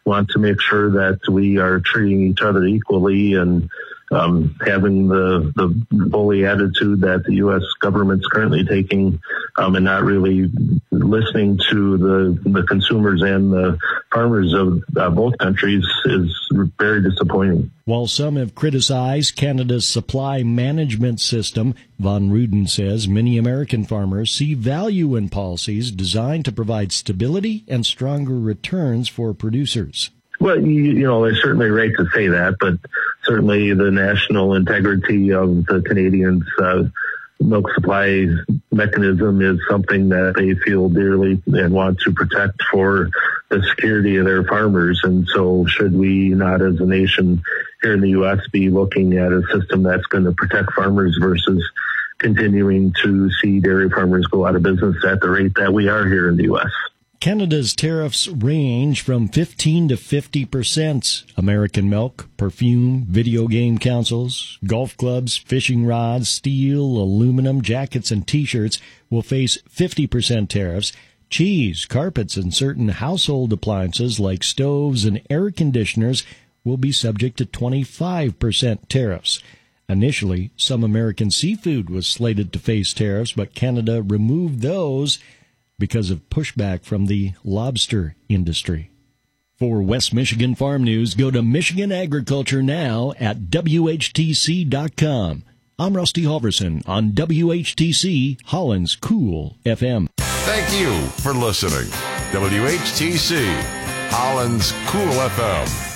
want to make sure that we are treating each other equally and having the bully attitude that the U.S. government's currently taking, and not really listening to the consumers and the farmers of both countries is very disappointing. While some have criticized Canada's supply management system, Von Ruden says many American farmers see value in policies designed to provide stability and stronger returns for producers. Well, they're certainly right to say that, but certainly the national integrity of the Canadians' milk supply mechanism is something that they feel dearly and want to protect for the security of their farmers. And so should we not, as a nation here in the U.S., be looking at a system that's going to protect farmers versus continuing to see dairy farmers go out of business at the rate that we are here in the U.S.? Canada's tariffs range from 15 to 50%. American milk, perfume, video game consoles, golf clubs, fishing rods, steel, aluminum, jackets, and T-shirts will face 50% tariffs. Cheese, carpets, and certain household appliances like stoves and air conditioners will be subject to 25% tariffs. Initially, some American seafood was slated to face tariffs, but Canada removed those because of pushback from the lobster industry. For West Michigan Farm News, go to Michigan Agriculture Now at WHTC.com. I'm Rusty Halverson on WHTC, Holland's Cool FM. Thank you for listening. WHTC, Holland's Cool FM.